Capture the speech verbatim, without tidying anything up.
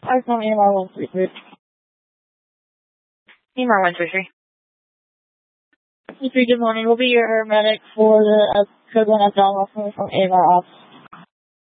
I from A M R one three three. A M R one three three. Three, good morning. We'll be your medic for the uh, code one abdominal from A M R off.